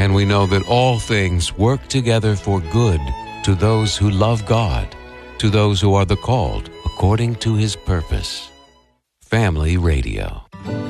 And we know that all things work together for good to those who love God, to those who are the called according to His purpose. Family Radio.